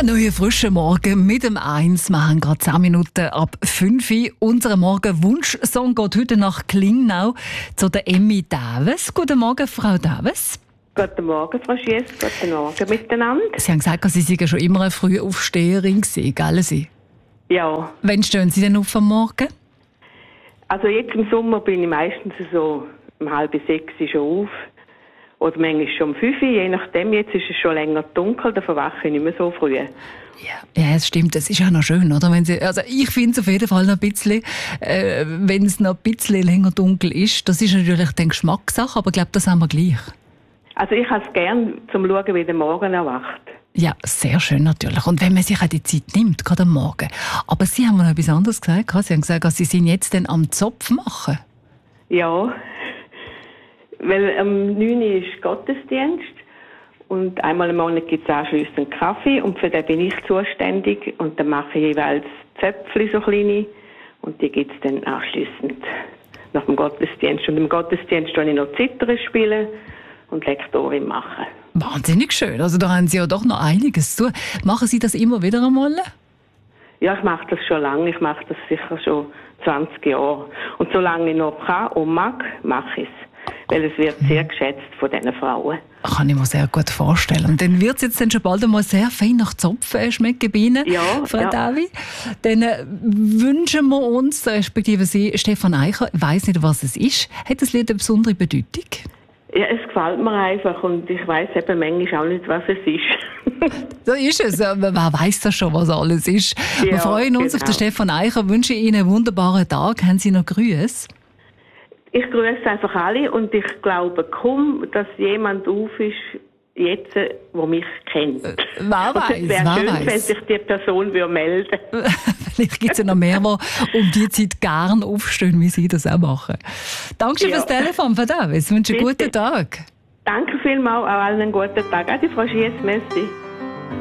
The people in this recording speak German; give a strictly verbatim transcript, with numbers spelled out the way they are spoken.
Ein neuer frischer Morgen mit dem eins. Wir haben gerade zehn Minuten ab fünf Uhr. Unser Morgen-Wunsch-Song geht heute nach Klingnau zu der Emmy Daves. Guten Morgen, Frau Daves. Guten Morgen, Frau Schiess. Guten Morgen miteinander. Sie haben gesagt, Sie seien schon immer eine frühe Aufsteherin gewesen, gell Sie? Ja. Wann stehen Sie denn auf am Morgen? Also jetzt im Sommer bin ich meistens so um halb sechs schon auf. Oder manchmal schon um fünf Uhr, je nachdem. Jetzt ist es schon länger dunkel, da verwache ich nicht mehr so früh. Ja, ja, es stimmt. Es ist ja noch schön, oder? Wenn Sie, also ich finde es auf jeden Fall noch ein bisschen, äh, wenn es noch ein bisschen länger dunkel ist. Das ist natürlich die Geschmackssache, aber ich glaube, das haben wir gleich. Also ich habe es gerne zum Schauen, wie der Morgen erwacht. Ja, sehr schön natürlich. Und wenn man sich auch die Zeit nimmt, gerade am Morgen. Aber Sie haben mir noch etwas anderes gesagt. Sie haben gesagt, Sie sind jetzt dann am Zopf machen. Ja, weil am neun Uhr ist Gottesdienst und einmal im Monat gibt es anschliessend Kaffee und für den bin ich zuständig und dann mache ich jeweils Zöpfchen, so kleine, und die gibt es dann anschliessend nach dem Gottesdienst. Und im Gottesdienst spiele ich noch Zither spielen und Lektorin machen. Wahnsinnig schön. Also da haben Sie ja doch noch einiges zu. Machen Sie das immer wieder einmal? Ja, ich mache das schon lange. Ich mache das sicher schon zwanzig Jahre. Und solange ich noch kann und mag, mache ich es. Weil es wird sehr geschätzt von diesen Frauen. Kann ich mir sehr gut vorstellen. Und dann wird es jetzt dann schon bald einmal sehr fein nach Zopf schmecken bei Ihnen, ja, Frau ja. Davi. Dann äh, wünschen wir uns, respektive Sie, Stefan Eicher, ich weiss nicht, was es ist. Hat das Lied eine besondere Bedeutung? Ja, es gefällt mir einfach und ich weiss eben manchmal auch nicht, was es ist. So ist es. Wer weiss das schon, was alles ist? Ja, wir freuen uns genau. auf den Stefan Eicher, wünschen Ihnen einen wunderbaren Tag. Haben Sie noch Grüße? Ich grüße einfach alle und ich glaube kaum, dass jemand auf ist, jetzt, der mich kennt. Äh, wer weiß, es wäre schön, weiss. wenn sich die Person melden würde. Vielleicht gibt es ja noch mehr, die um diese Zeit gerne aufstehen, wie Sie das auch machen. Dankeschön Ja. fürs Telefon, Frau Davis. Ich wünsche einen Bitte. guten Tag. Danke vielmals, auch allen einen guten Tag. Auch die Frau Schiess, merci.